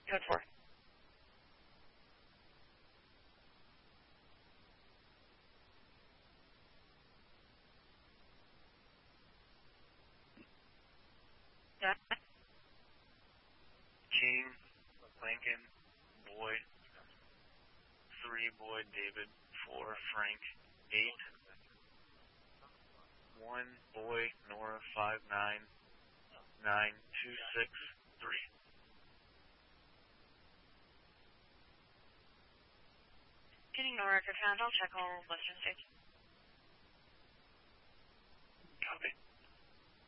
Code 4. Yeah. King, Lincoln, Boy, 3, Boy, David, 4, Frank, 8, 1, Boy, Nora, 5, 9, 9, 2, 6, 3. Getting no record found. I'll check all Western states.